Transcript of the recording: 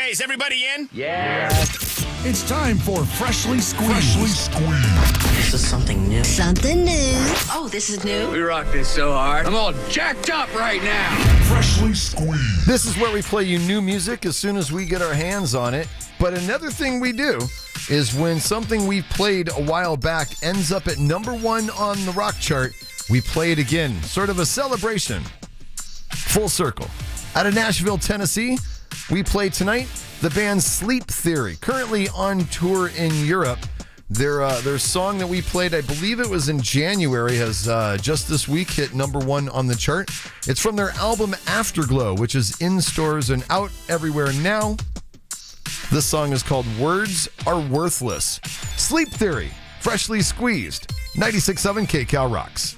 Okay, is everybody in? Yeah. It's time for Freshly Squeezed. This is something new. Something new. Oh, this is new? We rock this so hard. I'm all jacked up right now. Freshly Squeezed. This is where we play you new music as soon as we get our hands on it. But another thing we do is when something we played a while back ends up at number one on the rock chart, we play it again. Sort of a celebration. Full circle. Out of Nashville, Tennessee, we play tonight the band Sleep Theory, currently on tour in Europe. Their song that we played, I believe it was in January, has just this week hit number one on the chart. It's from their album Afterglow, which is in stores and out everywhere now. This song is called Words Are Worthless. Sleep Theory, Freshly Squeezed, 96.7 KCal Rocks.